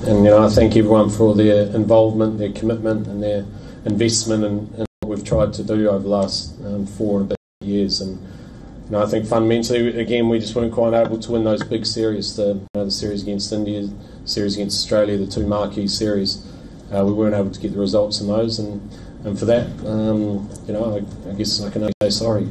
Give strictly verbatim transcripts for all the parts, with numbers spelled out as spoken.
And you know, I thank everyone for their involvement, their commitment and their investment in, in what we've tried to do over the last um, four and a bit years. And you know, I think fundamentally, again, we just weren't quite able to win those big series, the, you know, the series against India, the series against Australia, the two marquee series. Uh, we weren't able to get the results in those, and, and for that, um, you know, I, I guess I can only say sorry.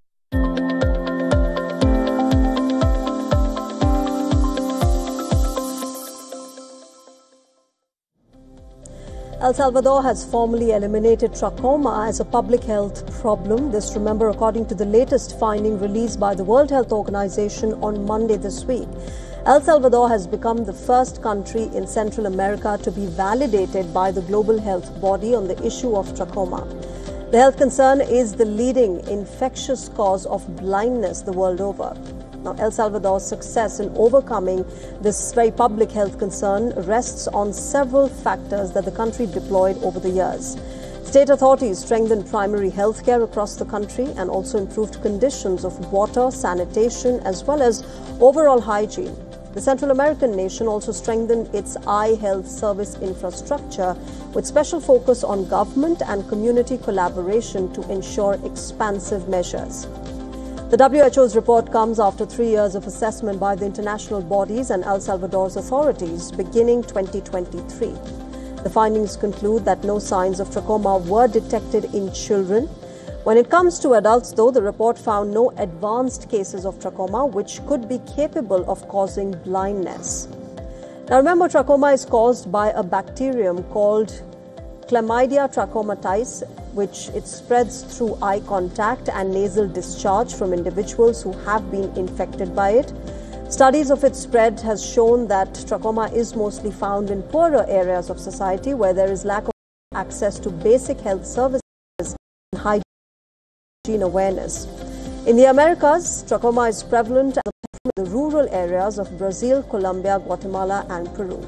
El Salvador has formally eliminated trachoma as a public health problem. This, remember, according to the latest finding released by the World Health Organization on Monday this week. El Salvador has become the first country in Central America to be validated by the global health body on the issue of trachoma. The health concern is the leading infectious cause of blindness the world over. Now, El Salvador's success in overcoming this very public health concern rests on several factors that the country deployed over the years. State authorities strengthened primary health care across the country and also improved conditions of water, sanitation, as well as overall hygiene. The Central American nation also strengthened its eye health service infrastructure with special focus on government and community collaboration to ensure expansive measures. The W H O's report comes after three years of assessment by the international bodies and El Salvador's authorities beginning twenty twenty-three. The findings conclude that no signs of trachoma were detected in children. When it comes to adults, though, the report found no advanced cases of trachoma which could be capable of causing blindness. Now remember, trachoma is caused by a bacterium called Chlamydia trachomatis, which it spreads through eye contact and nasal discharge from individuals who have been infected by it. Studies of its spread has shown that trachoma is mostly found in poorer areas of society where there is lack of access to basic health services and hygiene awareness. In the Americas, trachoma is prevalent in the rural areas of Brazil, Colombia, Guatemala and Peru.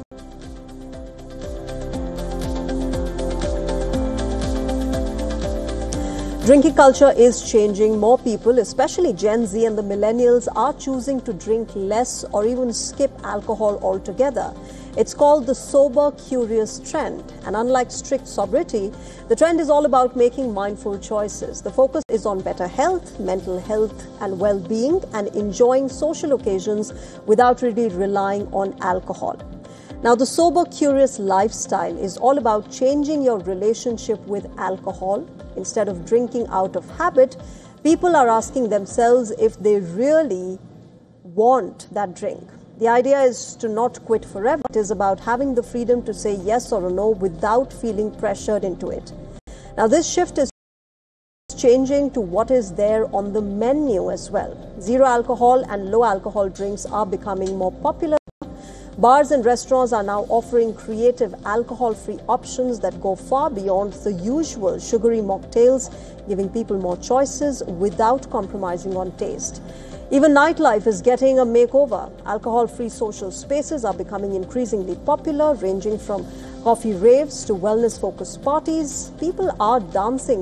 Drinking culture is changing. More people, especially Gen Z and the millennials, are choosing to drink less or even skip alcohol altogether. It's called the sober curious trend. And unlike strict sobriety, the trend is all about making mindful choices. The focus is on better health, mental health and well-being, and enjoying social occasions without really relying on alcohol. Now, the sober curious lifestyle is all about changing your relationship with alcohol. Instead of drinking out of habit, people are asking themselves if they really want that drink. The idea is to not quit forever. It is about having the freedom to say yes or no without feeling pressured into it. Now, this shift is changing to what is there on the menu as well. Zero alcohol and low alcohol drinks are becoming more popular. Bars and restaurants are now offering creative alcohol-free options that go far beyond the usual sugary mocktails, giving people more choices without compromising on taste. Even nightlife is getting a makeover. Alcohol-free social spaces are becoming increasingly popular, ranging from coffee raves to wellness-focused parties. People are dancing